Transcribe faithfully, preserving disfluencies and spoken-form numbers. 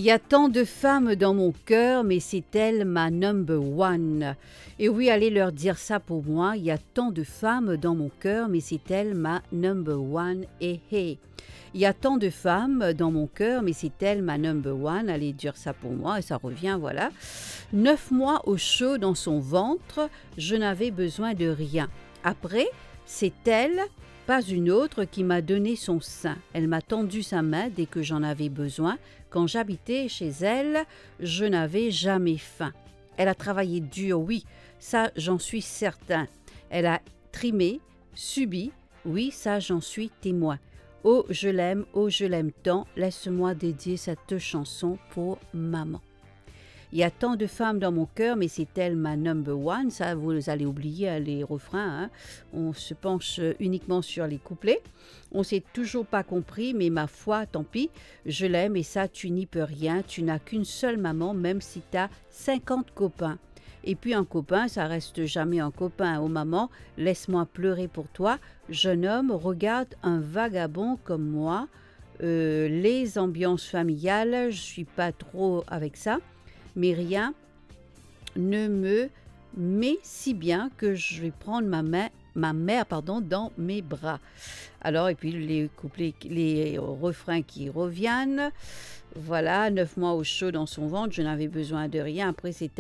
Il y a tant de femmes dans mon cœur, mais c'est elle ma number one. Et oui, allez leur dire ça pour moi. Il y a tant de femmes dans mon cœur, mais c'est elle ma number one. Et hey. Il y a tant de femmes dans mon cœur, mais c'est elle ma number one. Allez dire ça pour moi, et ça revient, voilà. Neuf mois au chaud dans son ventre, je n'avais besoin de rien. Après, c'est elle, pas une autre, qui m'a donné son sein. Elle m'a tendu sa main dès que j'en avais besoin. Quand j'habitais chez elle, je n'avais jamais faim. Elle a travaillé dur, oui, ça j'en suis certain. Elle a trimé, subi, oui, ça j'en suis témoin. Oh, je l'aime, oh, je l'aime tant, laisse-moi dédier cette chanson pour maman. Il y a tant de femmes dans mon cœur, mais c'est elle ma number one. Ça, vous allez oublier les refrains. Hein. On se penche uniquement sur les couplets. On ne s'est toujours pas compris, mais ma foi, tant pis. Je l'aime et ça, tu n'y peux rien. Tu n'as qu'une seule maman, même si tu as cinquante copains. Et puis un copain, ça reste jamais un copain. Oh maman, laisse-moi pleurer pour toi. Jeune homme, regarde un vagabond comme moi. Euh, les ambiances familiales, je suis pas trop avec ça. Mais rien ne me met si bien que je vais prendre ma, main, ma mère pardon, dans mes bras. Alors, et puis les couplets, les refrains qui reviennent. Voilà, neuf mois au chaud dans son ventre, je n'avais besoin de rien. Après, c'était